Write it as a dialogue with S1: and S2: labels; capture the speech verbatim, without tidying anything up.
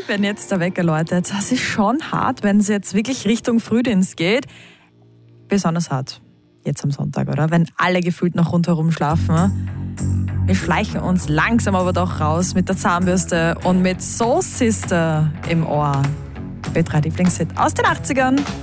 S1: wenn jetzt der Wecker läutet. Das ist schon hart, wenn es jetzt wirklich Richtung Frühdienst geht. Besonders hart jetzt am Sonntag, oder? Wenn alle gefühlt noch rundherum schlafen. Wir schleichen uns langsam aber doch raus mit der Zahnbürste und mit Soul Sister im Ohr. B drei Lieblingshit aus den achtzigern.